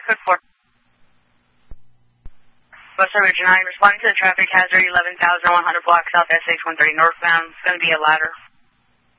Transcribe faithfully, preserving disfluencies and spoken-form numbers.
Code four. Bus Ridge nine, responding to the traffic hazard eleven thousand one hundred block south S H one thirty northbound. It's going to be a ladder.